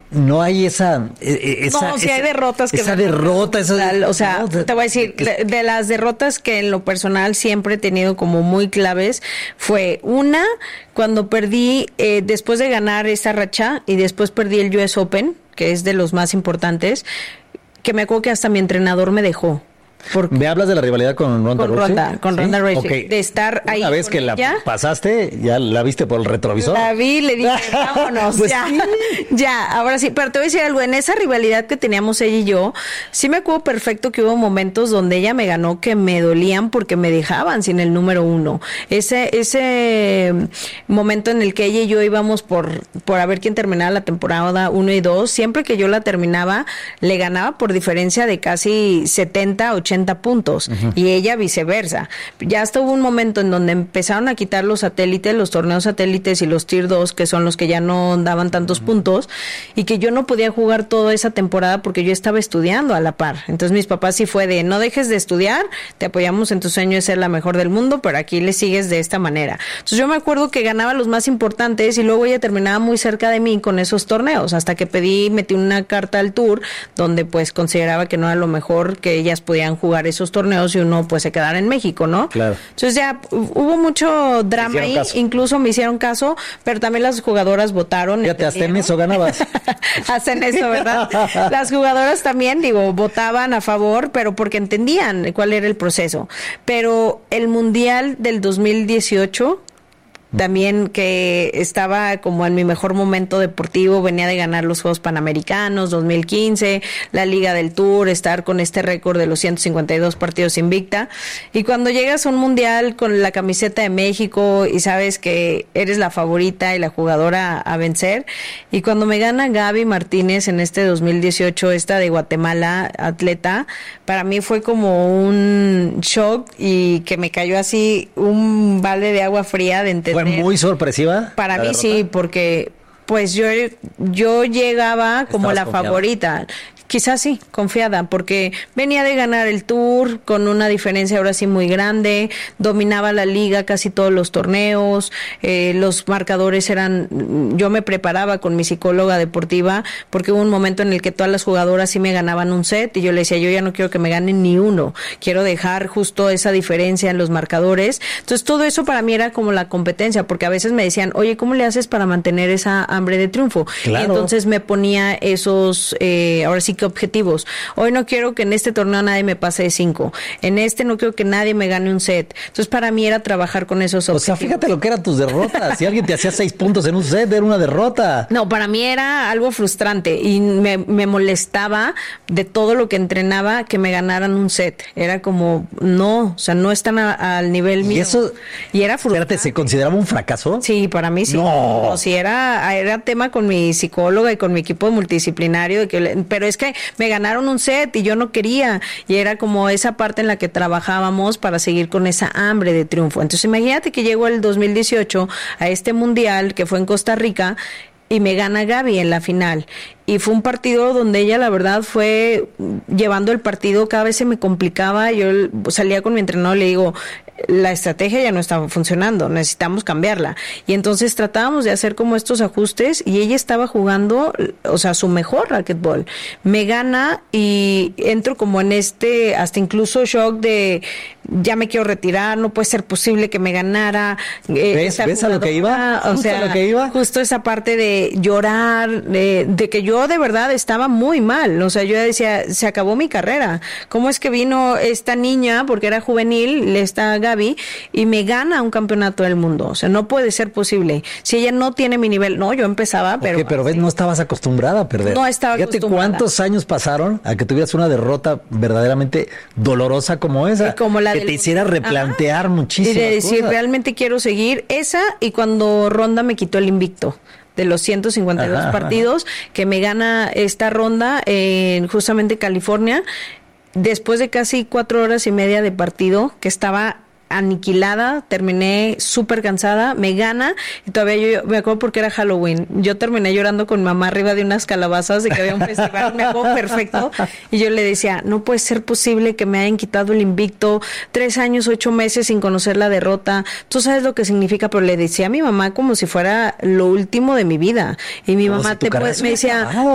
no hay esa no, si hay derrotas que... Esa derrota, o sea, no, te voy a decir, de las derrotas que en lo personal siempre he tenido como muy claves, fue una, cuando perdí, después de ganar esa racha, y después perdí el US Open, que es de los más importantes, que me acuerdo que hasta mi entrenador me dejó. ¿Me hablas de la rivalidad con Ronda Rousey? Con ¿Sí? Ronda Rousey. Okay. De estar ahí. Una vez que la pasaste, ya la viste por el retrovisor. La vi, le dije, vámonos, pues ya. Sí. Ya, ahora sí. Pero te voy a decir algo, en esa rivalidad que teníamos ella y yo, sí me acuerdo perfecto que hubo momentos donde ella me ganó que me dolían porque me dejaban sin el número 1. Ese momento en el que ella y yo íbamos por a ver quién terminaba la temporada 1 y 2, siempre que yo la terminaba, le ganaba por diferencia de casi 70, 80 puntos, y ella viceversa. Ya hasta hubo un momento en donde empezaron a quitar los satélites, los torneos satélites y los Tier 2, que son los que ya no daban tantos puntos, y que yo no podía jugar toda esa temporada porque yo estaba estudiando a la par. Entonces mis papás sí fue de, no dejes de estudiar, te apoyamos en tu sueño de ser la mejor del mundo, pero aquí le sigues de esta manera. Entonces yo me acuerdo que ganaba los más importantes y luego ella terminaba muy cerca de mí con esos torneos, hasta que metí una carta al tour donde pues consideraba que no era lo mejor que ellas podían jugar esos torneos y uno pues se quedara en México, ¿no? Claro. Entonces ya hubo mucho drama ahí, incluso me hicieron caso, pero también las jugadoras votaron. Fíjate, hasta en eso ganabas. Hacen eso, ¿verdad? Las jugadoras también, votaban a favor, pero porque entendían cuál era el proceso. Pero el Mundial del 2018... también, que estaba como en mi mejor momento deportivo, venía de ganar los Juegos Panamericanos 2015, la Liga del Tour, estar con este récord de los 152 partidos invicta, y cuando llegas a un mundial con la camiseta de México y sabes que eres la favorita y la jugadora a vencer, y cuando me gana Gaby Martínez en este 2018, esta de Guatemala, atleta, para mí fue como un shock y que me cayó así un balde de agua fría de entender. ¿Fue muy sorpresiva? Para mí sí, porque pues yo llegaba como la favorita. Quizás sí, confiada, porque venía de ganar el Tour con una diferencia ahora sí muy grande, dominaba la liga, casi todos los torneos, los marcadores yo me preparaba con mi psicóloga deportiva, porque hubo un momento en el que todas las jugadoras sí me ganaban un set, y yo le decía, yo ya no quiero que me ganen ni uno, quiero dejar justo esa diferencia en los marcadores. Entonces todo eso para mí era como la competencia, porque a veces me decían, oye, ¿cómo le haces para mantener esa hambre de triunfo? Claro. Y entonces me ponía esos, ahora sí que objetivos. Hoy no quiero que en este torneo nadie me pase de 5. En este no quiero que nadie me gane un set. Entonces para mí era trabajar con esos objetivos. O sea, fíjate lo que eran tus derrotas. Si alguien te hacía 6 puntos en un set, era una derrota. No, para mí era algo frustrante y me molestaba de todo lo que entrenaba que me ganaran un set. Era como, no, o sea, no están al nivel mío. Y era frustrante. Espérate, ¿se consideraba un fracaso? Sí, para mí sí. No. Sí, era tema con mi psicóloga y con mi equipo multidisciplinario, pero es que me ganaron un set y yo no quería, y era como esa parte en la que trabajábamos para seguir con esa hambre de triunfo. Entonces imagínate que llegó el 2018 a este mundial que fue en Costa Rica y me gana Gaby en la final. Y fue un partido donde ella, la verdad, fue llevando el partido, cada vez se me complicaba. Yo salía con mi entrenador y le digo, la estrategia ya no estaba funcionando, necesitamos cambiarla. Y entonces tratábamos de hacer como estos ajustes y ella estaba jugando, o sea, su mejor racquetball. Me gana y entro como en hasta incluso shock de, ya me quiero retirar, no puede ser posible que me ganara. ¿Ves a lo que iba? O sea, lo que iba. Justo esa parte de llorar, de que yo de verdad estaba muy mal. O sea, yo decía, se acabó mi carrera. ¿Cómo es que vino esta niña, porque era juvenil, esta Gaby, y me gana un campeonato del mundo? O sea, no puede ser posible. Si ella no tiene mi nivel, no, yo empezaba, pero... Pero ves, no estabas acostumbrada a perder. No estaba Fíjate acostumbrada. cuántos años pasaron a que tuvieras una derrota verdaderamente dolorosa como esa. Como la que te hiciera replantear muchísimas y de decir, cosas. realmente quiero seguir esa, y cuando Ronda me quitó el invicto de los 152 partidos, que me gana esta ronda en justamente California, después de casi 4 horas y media de partido, que estaba aniquilada, terminé súper cansada, me gana, y todavía yo me acuerdo porque era Halloween, yo terminé llorando con mamá arriba de unas calabazas de que había un festival, me acuerdo perfecto, y yo le decía, no puede ser posible que me hayan quitado el invicto, 3 años, 8 meses sin conocer la derrota, tú sabes lo que significa, pero le decía a mi mamá como si fuera lo último de mi vida, y mi mamá me decía,